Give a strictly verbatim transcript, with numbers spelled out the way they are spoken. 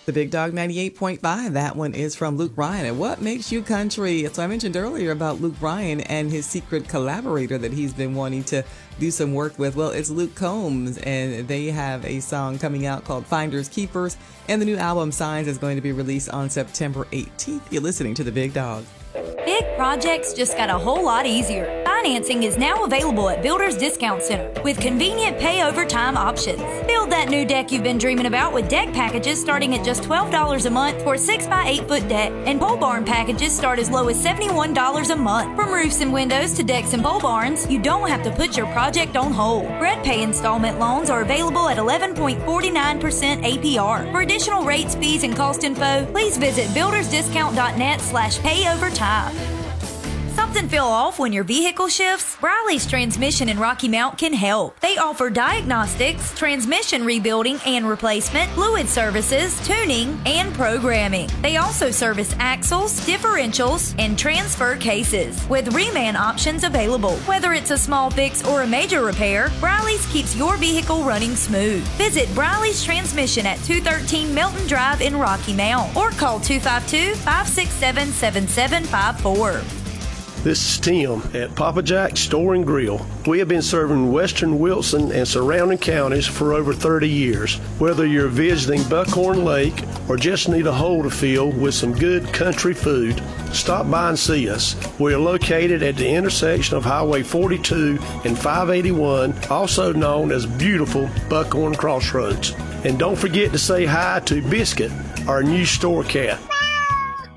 The Big Dog ninety-eight point five. That one is from Luke Bryan. And what makes you country? So I mentioned earlier about Luke Bryan and his secret collaborator that he's been wanting to do some work with. Well, it's Luke Combs, and they have a song coming out called Finders Keepers. And the new album Signs is going to be released on September eighteenth. You're listening to The Big Dog. Big projects just got a whole lot easier. Financing is now available at Builders Discount Center with convenient pay over time options. Build that new deck you've been dreaming about with deck packages starting at just twelve dollars a month for a six by eight foot deck, and pole barn packages start as low as seventy-one dollars a month. From roofs and windows to decks and pole barns, you don't have to put your project on hold. Bread pay installment loans are available at eleven point four nine percent A P R. For additional rates, fees, and cost info, please visit buildersdiscount.net slash pay over time. Something feel off when your vehicle shifts? Briley's Transmission in Rocky Mount can help. They offer diagnostics, transmission rebuilding and replacement, fluid services, tuning, and programming. They also service axles, differentials, and transfer cases, with reman options available. Whether it's a small fix or a major repair, Briley's keeps your vehicle running smooth. Visit Briley's Transmission at two thirteen Milton Drive in Rocky Mount, or call two five two, five six seven, seven seven five four. This is Tim at Papa Jack's Store and Grill. We have been serving Western Wilson and surrounding counties for over thirty years. Whether you're visiting Buckhorn Lake or just need a hole to fill with some good country food, stop by and see us. We are located at the intersection of Highway forty-two and five eighty-one, also known as beautiful Buckhorn Crossroads. And don't forget to say hi to Biscuit, our new store cat.